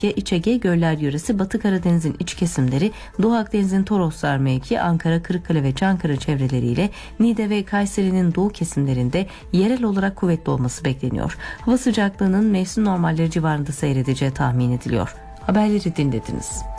İç Ege, Göller Yöresi, Batı Karadeniz'in iç kesimleri, Doğu Akdeniz'in Toroslar mevki, Ankara, Kırıkkale ve Çankırı çevreleriyle Niğde ve Kayseri'nin doğu kesimlerinde yerel olarak kuvvetli olması bekleniyor. Hava sıcaklığının mevsim normalleri civarında seyredeceği tahmin ediliyor. Haberleri dinlediniz.